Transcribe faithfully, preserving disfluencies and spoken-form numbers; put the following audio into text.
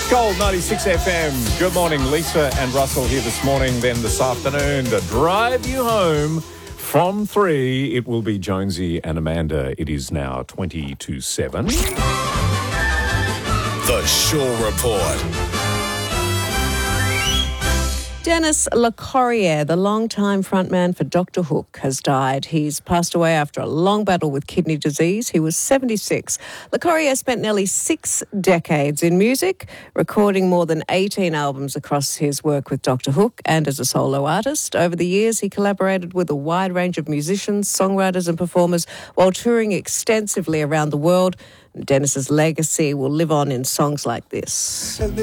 Gold ninety-six F M. Good morning, Lisa and Russell here this morning, then this afternoon to drive you home from three. It will be Jonesy and Amanda. It is now twenty to seven. The Shaw Report. Denis Lacorriere, the longtime frontman for Doctor Hook, has died. He's passed away after a long battle with kidney disease. He was seventy-six. Lacorriere spent nearly six decades in music, recording more than eighteen albums across his work with Doctor Hook and as a solo artist. Over the years, he collaborated with a wide range of musicians, songwriters and performers while touring extensively around the world. Denis's legacy will live on in songs like this.